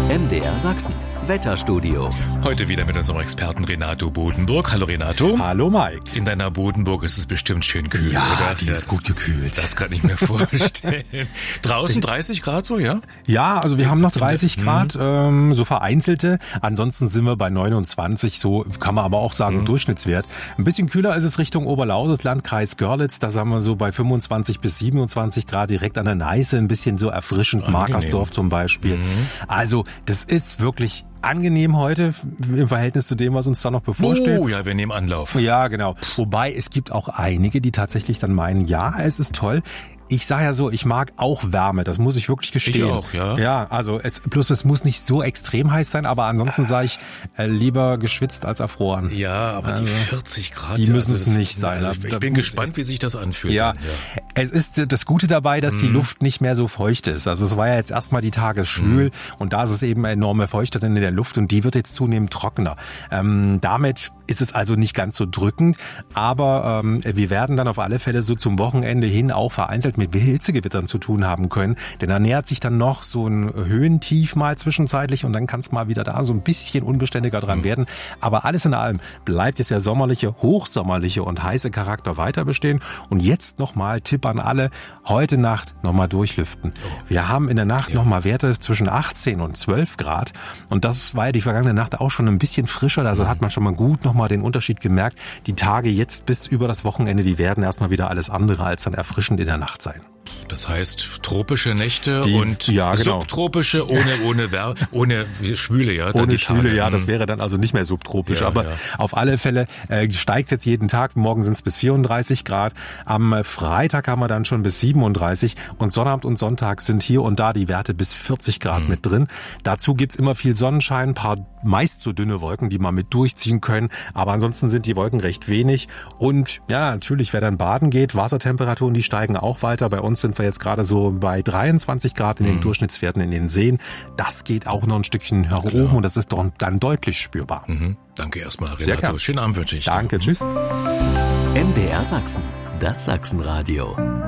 MDR Sachsen. Wetterstudio. Heute wieder mit unserem Experten Renato Bodenburg. Hallo Renato. Hallo Mike. In deiner Bodenburg ist es bestimmt schön kühl, ja, oder? Die ist gut gekühlt. Das kann ich mir vorstellen. Draußen 30 Grad so, ja? Ja, also wir haben noch 30 Grad, so vereinzelte. Ansonsten sind wir bei 29, so kann man aber auch sagen, Durchschnittswert. Ein bisschen kühler ist es Richtung Oberlausitz, Kreis Görlitz. Da sind wir so bei 25 bis 27 Grad direkt an der Neiße. Ein bisschen so erfrischend, Markersdorf zum Beispiel. Also das ist wirklich angenehm heute im Verhältnis zu dem, was uns da noch bevorsteht. Oh ja, wir nehmen Anlauf. Ja, genau. Wobei es gibt auch einige, die tatsächlich dann meinen, ja, es ist toll. Ich sage ja so, ich mag auch Wärme, das muss ich wirklich gestehen. Ich auch, ja. Ja, also es muss nicht so extrem heiß sein, aber ansonsten sage ich lieber geschwitzt als erfroren. Ja, aber die 40 Grad, die müssen es nicht sein. Also ich bin gespannt, wie sich das anfühlt. Ja, es ist das Gute dabei, dass die Luft nicht mehr so feucht ist. Also es war ja jetzt erstmal die Tage schwül und da ist es eben enorme Feuchte in der Luft und die wird jetzt zunehmend trockener. Damit ist es also nicht ganz so drückend, aber wir werden dann auf alle Fälle so zum Wochenende hin auch vereinzelt mit Hitzegewittern zu tun haben können, denn da nähert sich dann noch so ein Höhentief mal zwischenzeitlich und dann kann es mal wieder da so ein bisschen unbeständiger dran werden. Aber alles in allem bleibt jetzt der sommerliche, hochsommerliche und heiße Charakter weiter bestehen. Und jetzt nochmal Tipp an alle, heute Nacht nochmal durchlüften. Wir haben in der Nacht nochmal Werte zwischen 18 und 12 Grad und das war ja die vergangene Nacht auch schon ein bisschen frischer, also hat man schon mal gut nochmal den Unterschied gemerkt. Die Tage jetzt bis über das Wochenende, die werden erstmal wieder alles andere als dann erfrischend in der Nacht sein. Das heißt, tropische Nächte und genau. subtropische ohne Schwüle, ja. Ohne Schwüle, ja, das wäre dann also nicht mehr subtropisch. Aber auf alle Fälle steigt es jetzt jeden Tag. Morgen sind es bis 34 Grad. Am Freitag haben wir dann schon bis 37. Und Sonnabend und Sonntag sind hier und da die Werte bis 40 Grad mit drin. Dazu gibt's immer viel Sonnenschein, ein paar meist so dünne Wolken, die man mit durchziehen können. Aber ansonsten sind die Wolken recht wenig. Und ja, natürlich, wer dann baden geht, Wassertemperaturen, die steigen auch weiter. Bei uns sind wir jetzt gerade so bei 23 Grad in den Durchschnittswerten in den Seen. Das geht auch noch ein Stückchen nach oben und das ist dann deutlich spürbar. Danke erstmal, Renato. Schönen Abend wünsche ich. Danke, tschüss. MDR Sachsen, das Sachsenradio.